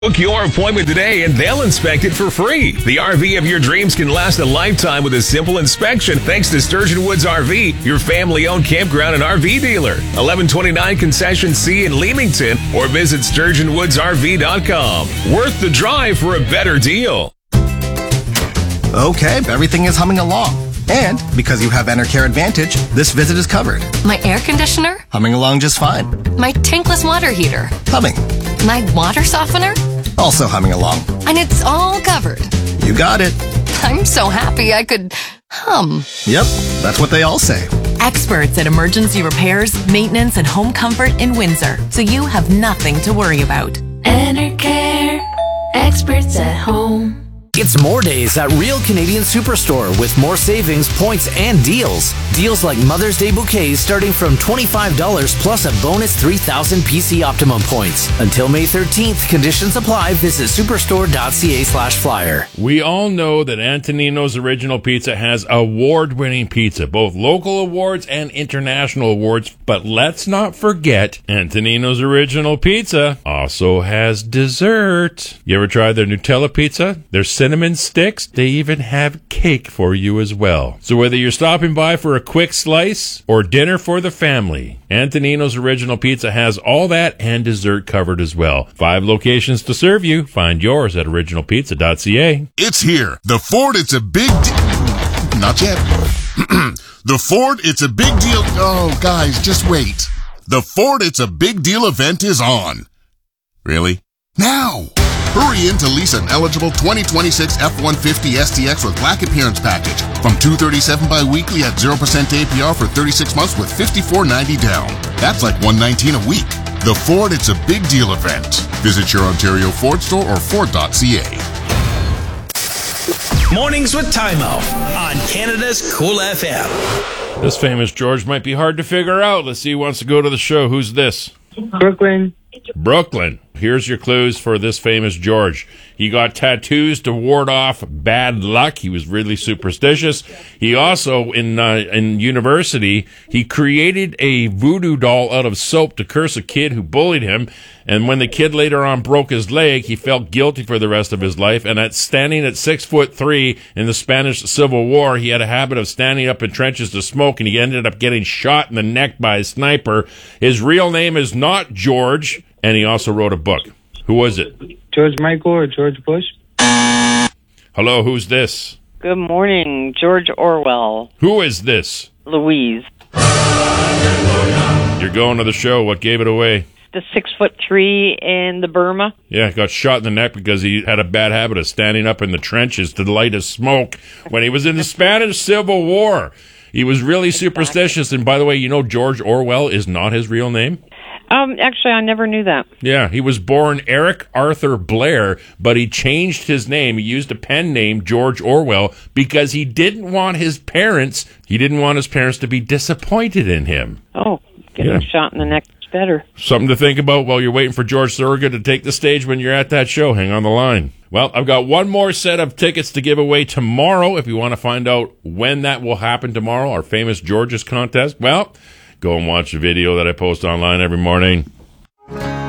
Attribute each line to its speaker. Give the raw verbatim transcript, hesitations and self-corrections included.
Speaker 1: Book your appointment today and they'll inspect it for free. The R V of your dreams can last a lifetime with a simple inspection thanks to Sturgeon Woods R V, your family-owned campground and R V dealer. eleven twenty-nine Concession C in Leamington or visit sturgeon woods r v dot com. Worth the drive for a better deal.
Speaker 2: Okay, everything is humming along. And because you have Enercare Advantage, this visit is covered.
Speaker 3: My air conditioner?
Speaker 2: Humming along just fine.
Speaker 3: My tankless water heater?
Speaker 2: Humming.
Speaker 3: My water softener?
Speaker 2: Also humming along.
Speaker 3: And it's all covered.
Speaker 2: You got it.
Speaker 3: I'm so happy I could hum.
Speaker 2: Yep, that's what they all say.
Speaker 4: Experts at emergency repairs, maintenance, and home comfort in Windsor, so you have nothing to worry about.
Speaker 5: Enercare, experts at home.
Speaker 6: It's more days at Real Canadian Superstore with more savings, points, and deals. Deals like Mother's Day bouquets starting from twenty-five dollars plus a bonus three thousand P C Optimum points. Until May thirteenth, conditions apply. Visit superstore.ca slash flyer.
Speaker 7: We all know that Antonino's Original Pizza has award-winning pizza, both local awards and international awards. But let's not forget, Antonino's Original Pizza also has dessert. You ever tried their Nutella pizza? Their cinnamon sticks? They even have cake for you as well. So whether you're stopping by for a quick slice or dinner for the family, Antonino's Original Pizza has all that and dessert covered as well. Five locations to serve you. Find yours at original pizza dot c a.
Speaker 8: It's here. The Ford It's a Big Deal. Not yet. The Ford It's a Big Deal. Oh, guys, just wait. The Ford It's a Big Deal event is on. Really? Now! Hurry in to lease an eligible twenty twenty-six F one fifty S T X with black appearance package from two hundred thirty-seven dollars bi-weekly at zero percent A P R for thirty-six months with fifty-four ninety down. That's like one hundred nineteen dollars a week. The Ford It's a Big Deal event. Visit your Ontario Ford store or ford dot c a.
Speaker 9: Mornings with Time Out on Canada's Cool F M.
Speaker 7: This famous George might be hard to figure out. Let's see who wants to go to the show. Who's this?
Speaker 10: Brooklyn.
Speaker 7: Brooklyn. Here's your clues for this famous George. He got tattoos to ward off bad luck. He was really superstitious. He also, in uh, in university, he created a voodoo doll out of soap to curse a kid who bullied him. And when the kid later on broke his leg, he felt guilty for the rest of his life. And at standing at six foot three in the Spanish Civil War, he had a habit of standing up in trenches to smoke, and he ended up getting shot in the neck by a sniper. His real name is not George, and he also wrote a book. Who was it?
Speaker 10: George Michael or George Bush?
Speaker 7: Hello, who's this?
Speaker 11: Good morning, George Orwell.
Speaker 7: Who is this?
Speaker 11: Louise.
Speaker 7: You're going to the show. What gave it away?
Speaker 11: The six foot three in the Burma.
Speaker 7: Yeah, got shot in the neck because he had a bad habit of standing up in the trenches to light a smoke when he was in the Spanish Civil War. He was really superstitious. And by the way, you know George Orwell is not his real name?
Speaker 11: Um, actually, I never knew that.
Speaker 7: Yeah, he was born Eric Arthur Blair, but he changed his name. He used a pen name, George Orwell, because he didn't want his parents, he didn't want his parents to be disappointed in him.
Speaker 11: Oh, getting
Speaker 7: Yeah.
Speaker 11: shot in the neck is better.
Speaker 7: Something to think about while you're waiting for George Thorogood to take the stage when you're at that show. Hang on the line. Well, I've got one more set of tickets to give away tomorrow. If you want to find out when that will happen tomorrow, our famous George's contest, well, go and watch the video that I post online every morning.